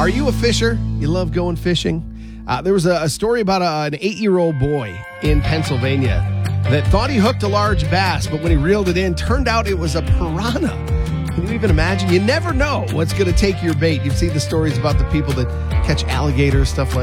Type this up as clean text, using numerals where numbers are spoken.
Are you a fisher? You love going fishing? There was a story about an 8-year-old boy in Pennsylvania that thought he hooked a large bass, but when he reeled it in, turned out it was a piranha. Can you even imagine? You never know what's going to take your bait. You've seen the stories about the people that catch alligators, stuff like that.